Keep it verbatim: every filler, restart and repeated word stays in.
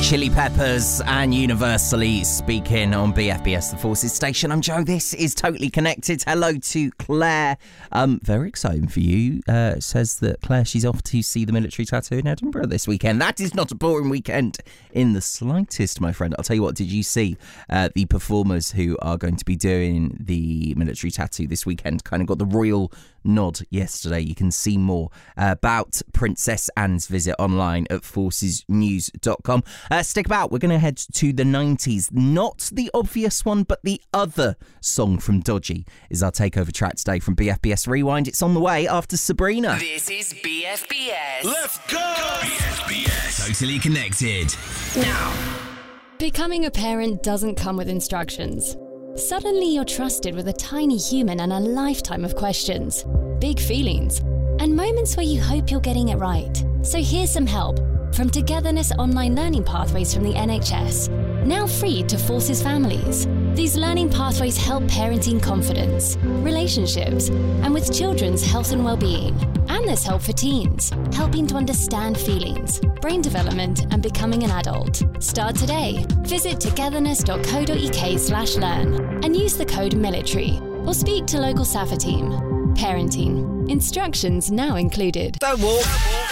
Chili Peppers and Universally Speaking on B F B S The Forces station. I'm Joe. This is Totally Connected. Hello to Claire. Um, very exciting for you. Uh, says that Claire, she's off to see the military tattoo in Edinburgh this weekend. That is not a boring weekend in the slightest, my friend. I'll tell you what, did you see uh, the performers who are going to be doing the military tattoo this weekend? Kind of got the royal nod yesterday. You can see more uh, about Princess Anne's visit online at forces news dot com. Uh, stick about. We're going to head to the nineties. Not the obvious one, but the other song from Dodgy is our takeover track today from B F B S Rewind. It's on the way after Sabrina. This is B F B S. Let's go! B F B S. Totally Connected. Now. Becoming a parent doesn't come with instructions. Suddenly you're trusted with a tiny human and a lifetime of questions, big feelings, and moments where you hope you're getting it right. So here's some help from Togetherness Online Learning Pathways from the N H S, now free to Forces families. These learning pathways help parenting confidence, relationships, and with children's health and well-being. And there's help for teens, helping to understand feelings, brain development, and becoming an adult. Start today. Visit togetherness.co.uk slash learn and use the code military or speak to local S A F A team. Parenting. Instructions now included. Don't walk.